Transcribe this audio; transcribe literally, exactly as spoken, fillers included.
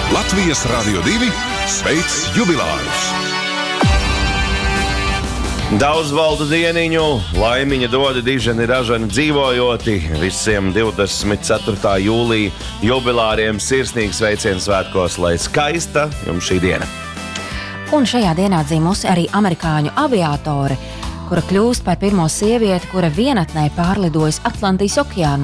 Latvijas Radio divi sveic jubilārus! Daudz valdu dieniņu, laimiņa dodi diženi ražani dzīvojoti, visiem divdesmit ceturtā jūlija jubilāriem sirsnīgs sveiciens svētkos, lai skaista jums šī diena. Un šajā dienā dzimusi arī amerikāņu aviātore, kura kļūst par pirmo sievieti, kura vienatnē pārlidojas Atlantijas okeānu